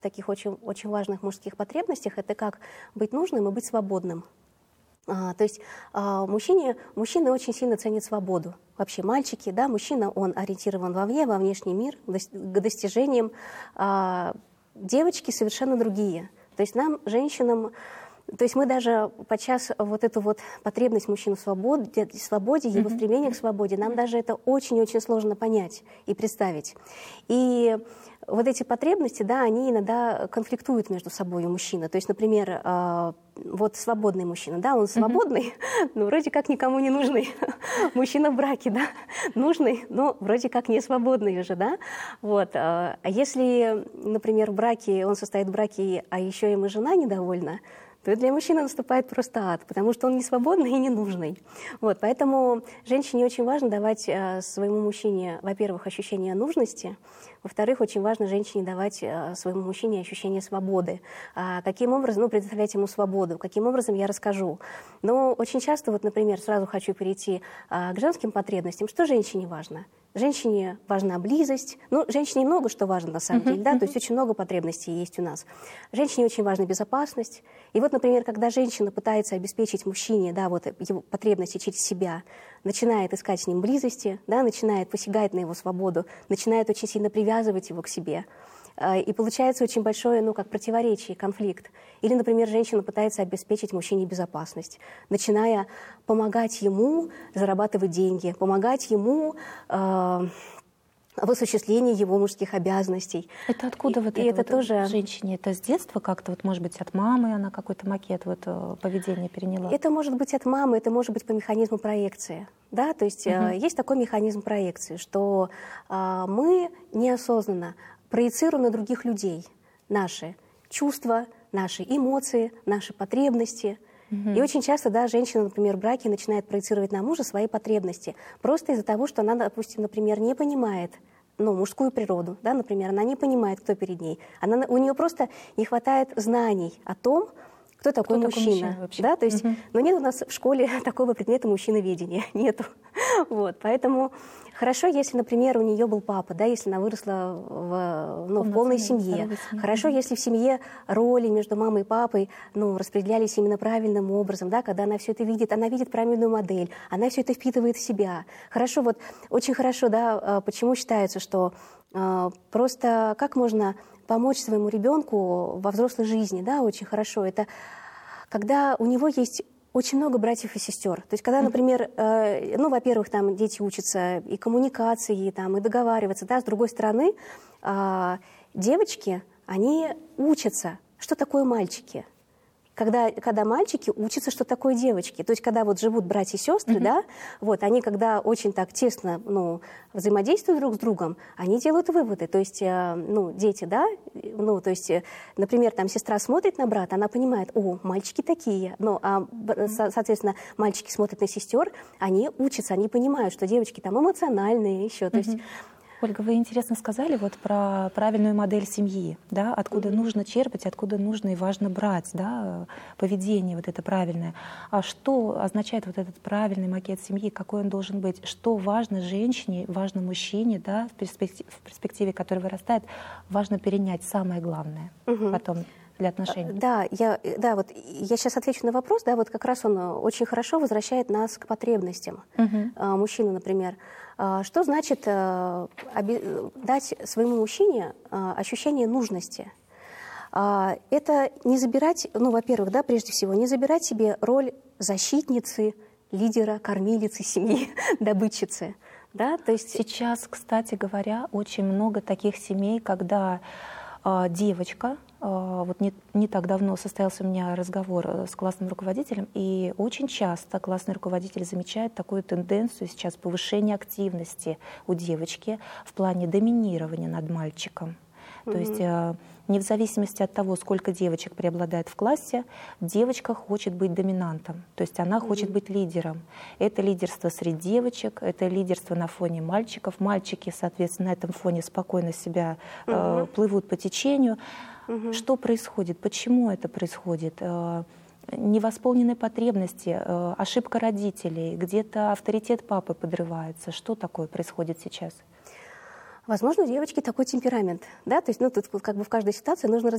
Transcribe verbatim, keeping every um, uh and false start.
таких очень, очень важных мужских потребностях — это как быть нужным и быть свободным. А, то есть а, мужчине, мужчина очень сильно ценит свободу. Вообще мальчики, да, мужчина, он ориентирован вовне, во внешний мир, к достижениям. А, девочки совершенно другие. То есть нам, женщинам, то есть мы даже подчас вот эту вот потребность мужчин в свободе, свободе его Mm-hmm. стремление к свободе, нам даже это очень-очень сложно понять и представить. И вот эти потребности, да, они иногда конфликтуют между собой у мужчины. То есть, например, э, вот свободный мужчина, да, он свободный, mm-hmm. но вроде как никому не нужный. Мужчина в браке, да, нужный, но вроде как не свободный уже, да. Вот. А если, например, в браке, он состоит в браке, а еще ему жена недовольна, то для мужчины наступает просто ад, потому что он не свободный и не нужный. Вот, поэтому женщине очень важно давать э, своему мужчине, во-первых, ощущение нужности, во-вторых, очень важно женщине давать э, своему мужчине ощущение свободы. А каким образом, ну, предоставлять ему свободу, каким образом, я расскажу. Но очень часто, вот, например, сразу хочу перейти э, к женским потребностям. Что женщине важно? Женщине важна близость. Ну, женщине много что важно, на самом uh-huh, деле, да, uh-huh. то есть очень много потребностей есть у нас. Женщине очень важна безопасность. И вот, например, когда женщина пытается обеспечить мужчине, да, вот его потребности через себя, начинает искать с ним близости, да, начинает посягать на его свободу, начинает очень сильно привязывать его к себе. И получается очень большое, ну, как противоречие, конфликт. Или, например, женщина пытается обеспечить мужчине безопасность, начиная помогать ему зарабатывать деньги, помогать ему э, в осуществлении его мужских обязанностей. Это откуда и, вот и это, это вот тоже... женщине? Это с детства как-то, вот, может быть, от мамы она какой-то макет вот, поведения переняла? Это может быть от мамы, это может быть по механизму проекции. Да? То есть угу. э, есть такой механизм проекции, что э, мы неосознанно проецируем на других людей наши чувства, наши эмоции, наши потребности. Mm-hmm. И очень часто, да, женщина, например, в браке начинает проецировать на мужа свои потребности. Просто из-за того, что она, допустим, например, не понимает, ну, мужскую природу, да, например, она не понимает, кто перед ней. Она, у нее просто не хватает знаний о том, кто такой кто мужчина. Такой мужчина да? То есть, mm-hmm. но нет у нас в школе такого предмета мужчиноведения. Нету. Вот, поэтому хорошо, если, например, у нее был папа, да, если она выросла в, ну, в полной семье. семье. Хорошо, mm-hmm. если в семье роли между мамой и папой, ну, распределялись именно правильным образом, да, когда она все это видит, она видит правильную модель, она все это впитывает в себя. Хорошо, вот очень хорошо, да, почему считается, что э, просто как можно помочь своему ребенку во взрослой жизни, да, очень хорошо. Это когда у него есть очень много братьев и сестер. То есть, когда, например, э, ну, во-первых, там дети учатся и коммуникации, там, и договариваться, да, с другой стороны, э, девочки, они учатся, что такое мальчики. Когда, когда мальчики учатся, что такое девочки. То есть, когда вот живут братья и сестры, mm-hmm. да, вот, они, когда очень так тесно, ну, взаимодействуют друг с другом, они делают выводы. То есть, э, ну, дети, да, ну, то есть, э, например, там сестра смотрит на брата, она понимает, о, мальчики такие. Ну, а, со- соответственно, мальчики смотрят на сестер, они учатся, они понимают, что девочки там эмоциональные еще. То есть, mm-hmm. Ольга, вы интересно сказали вот про правильную модель семьи, да, откуда mm-hmm. нужно черпать, откуда нужно и важно брать, да, поведение вот это правильное. А что означает вот этот правильный макет семьи, какой он должен быть? Что важно женщине, важно мужчине, да, в перспективе, в перспективе, который вырастает, важно перенять самое главное mm-hmm. потом для отношений? Да, я, да, вот я сейчас отвечу на вопрос, да, вот как раз он очень хорошо возвращает нас к потребностям. Mm-hmm. Мужчины, например. Что значит э, оби- дать своему мужчине э, ощущение нужности? Э, это не забирать, ну, во-первых, да, прежде всего, не забирать себе роль защитницы, лидера, кормилицы семьи, добытчицы. Да? То есть... Сейчас, кстати говоря, очень много таких семей, когда э, девочка, вот не, не так давно состоялся у меня разговор с классным руководителем, и очень часто классный руководитель замечает такую тенденцию сейчас повышения активности у девочки в плане доминирования над мальчиком. Mm-hmm. То есть не в зависимости от того, сколько девочек преобладает в классе, девочка хочет быть доминантом, то есть она mm-hmm. хочет быть лидером. Это лидерство среди девочек, это лидерство на фоне мальчиков. Мальчики, соответственно, на этом фоне спокойно себя mm-hmm. э, плывут по течению. Mm-hmm. Что происходит? Почему это происходит? Э, невосполненные потребности, э, ошибка родителей, где-то авторитет папы подрывается. Что такое происходит сейчас? Возможно, у девочки такой темперамент, да, то есть, ну, тут как бы в каждой ситуации нужно